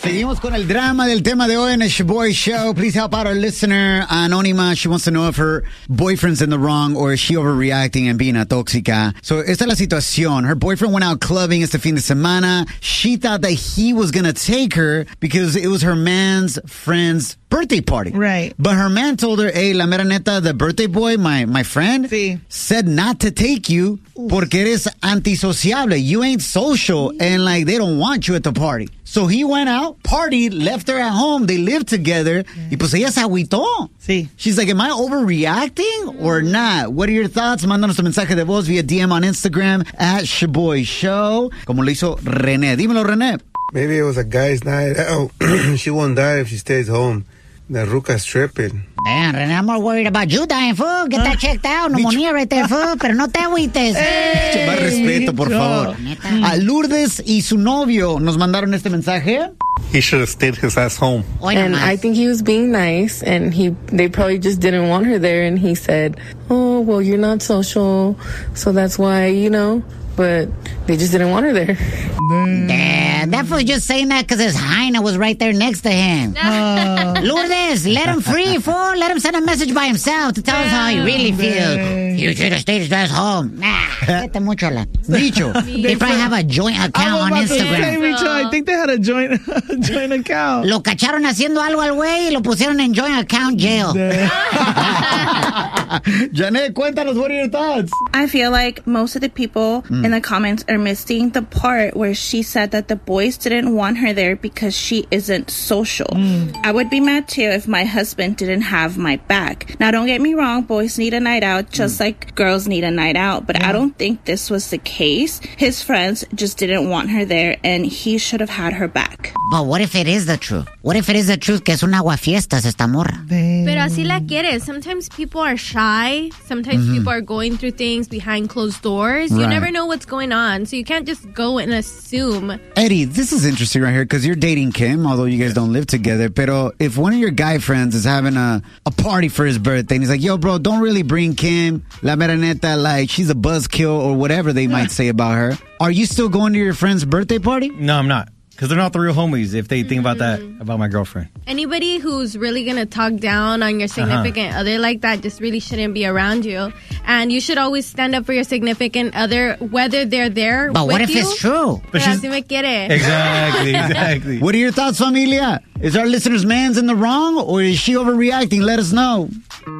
Seguimos con el drama del tema de hoy en el Shaboy Show. Please help out our listener, Anónima. She wants to know if her boyfriend's in the wrong or is she overreacting and being a tóxica. So, esta es la situación. Her boyfriend went out clubbing este fin de semana. She thought that he was going to take her because it was her man's friend's birthday party. Right. But her man told her, hey, la mera neta, the birthday boy, my friend, sí, said not to take you porque eres antisociable. You ain't social and like they don't want you at the party. So he went out, partied, left her at home. They lived together. Y pues ella se agüitó. Sí. She's like, am I overreacting or not? What are your thoughts? Mándanos tu mensaje de voz via DM on Instagram at Shaboy Show. Como lo hizo René. Dímelo, René. Maybe it was a guy's night out. She won't die if she stays home. The ruca's tripping. Man, René, I'm more worried about you dying, fool. Get that checked out. Pneumonia right there, fool. Pero no te agüites. Más respeto, por favor. A Lourdes y su novio nos mandaron este mensaje. He should have stayed his ass home. And I think he was being nice, and they probably just didn't want her there, and he said, oh, well, you're not social, so that's why, but they just didn't want her there. Yeah, that fool just saying that because his hyena was right there next to him. Lourdes, let him free, fool. Let him send a message by himself to tell us how he really feels. You should have stayed his ass home. Nah, vete mucho la. Dicho. They probably have a joint account on Instagram. I think they had a joint account. Lo cacharon haciendo algo al güey y lo pusieron en joint account jail. Janet, cuéntanos, what are your thoughts? I feel like most of the people in the comments are missing the part where she said that the boys didn't want her there because she isn't social. I would be mad too if my husband didn't have my back. Now, don't get me wrong, boys need a night out just like girls need a night out, but I don't think this was the case. His friends just didn't want her there and he should have had her back. But what if it is the truth? What if it is the truth que es una aguafiestas esta morra? Pero así la quieres. Sometimes people are shy. Sometimes people are going through things behind closed doors. You never know what's going on, so you can't just go and assume. Eddie, this is interesting right here because you're dating Kim, although you guys don't live together. Pero if one of your guy friends is having a party for his birthday and he's like, yo, bro, don't really bring Kim, la mera neta, like she's a buzzkill or whatever they might say about her. Are you still going to your friend's birthday party? No, I'm not. Because they're not the real homies if they think about that, about my girlfriend. Anybody who's really going to talk down on your significant other like that just really shouldn't be around you. And you should always stand up for your significant other, whether they're there But with what if you. it's true? But Pero así me quiere. Exactly. What are your thoughts, familia? Is our listener's man's in the wrong or is she overreacting? Let us know.